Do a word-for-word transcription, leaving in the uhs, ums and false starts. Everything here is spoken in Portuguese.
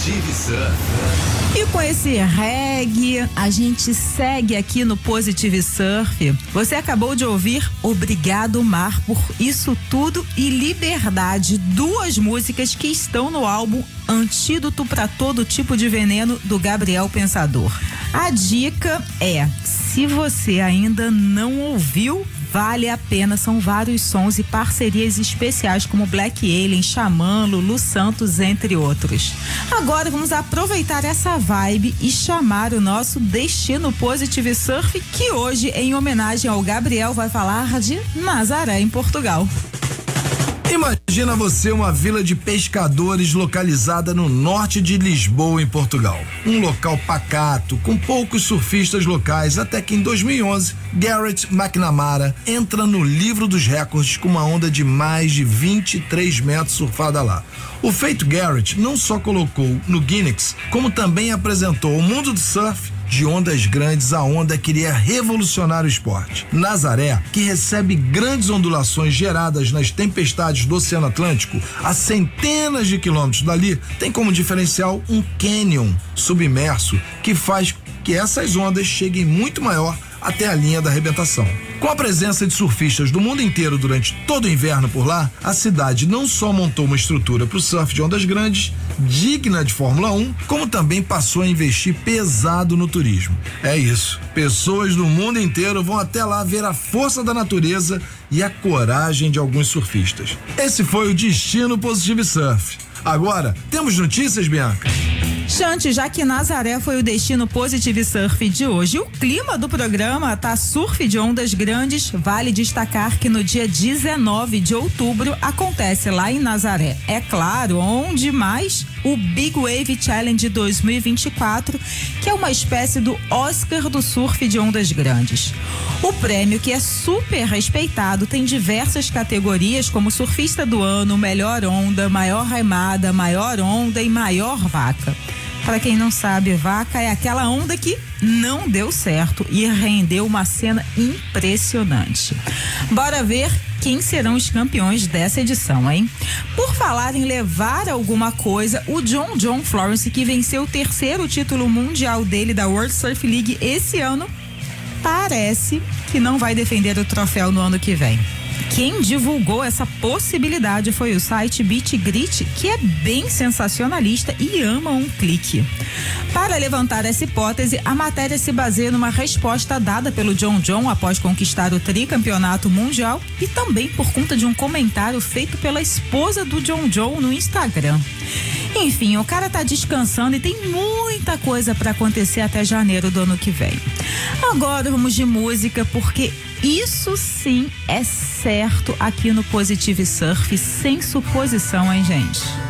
Positive Surf. E com esse reggae, a gente segue aqui no Positive Surf. Você acabou de ouvir Obrigado Mar por Isso Tudo e Liberdade, duas músicas que estão no álbum Antídoto para Todo Tipo de Veneno, do Gabriel Pensador. A dica é, se você ainda não ouviu, vale a pena, são vários sons e parcerias especiais como Black Alien, Xamã, Lulu Santos, entre outros. Agora vamos aproveitar essa vibe e chamar o nosso Destino Positive Surf, que hoje, em homenagem ao Gabriel, vai falar de Nazaré, em Portugal. Imagina você uma vila de pescadores localizada no norte de Lisboa, em Portugal. Um local pacato, com poucos surfistas locais, até que em dois mil e onze, Garrett McNamara entra no livro dos recordes com uma onda de mais de vinte e três metros surfada lá. O feito Garrett não só colocou no Guinness, como também apresentou o mundo do surf de ondas grandes. A onda queria revolucionar o esporte. Nazaré, que recebe grandes ondulações geradas nas tempestades do Oceano Atlântico, a centenas de quilômetros dali, tem como diferencial um canyon submerso que faz que essas ondas cheguem muito maior até a linha da arrebentação. Com a presença de surfistas do mundo inteiro durante todo o inverno por lá, a cidade não só montou uma estrutura para o surf de ondas grandes, digna de Fórmula um, como também passou a investir pesado no turismo. É isso, pessoas do mundo inteiro vão até lá ver a força da natureza e a coragem de alguns surfistas. Esse foi o Destino Positive Surf. Agora, temos notícias, Bianca? Chante, já que Nazaré foi o Destino Positive Surf de hoje, o clima do programa tá surf de ondas grandes. Vale destacar que no dia dezenove de outubro acontece lá em Nazaré, é claro, onde mais? O Big Wave Challenge dois mil e vinte e quatro, que é uma espécie do Oscar do surf de ondas grandes. O prêmio, que é super respeitado, tem diversas categorias como surfista do ano, melhor onda, maior remada, maior onda e maior vaca. Para quem não sabe, vaca é aquela onda que não deu certo e rendeu uma cena impressionante. Bora ver quem serão os campeões dessa edição, hein? Por falar em levar alguma coisa, o John John Florence, que venceu o terceiro título mundial dele da World Surf League esse ano, parece que não vai defender o troféu no ano que vem. Quem divulgou essa possibilidade foi o site Beat Grit, que é bem sensacionalista e ama um clique. Para levantar essa hipótese, a matéria se baseia numa resposta dada pelo John John após conquistar o tricampeonato mundial e também por conta de um comentário feito pela esposa do John John no Instagram. Enfim, o cara tá descansando e tem muita coisa para acontecer até janeiro do ano que vem. Agora vamos de música, porque isso sim é certo aqui no Positive Surf, sem suposição, hein, gente?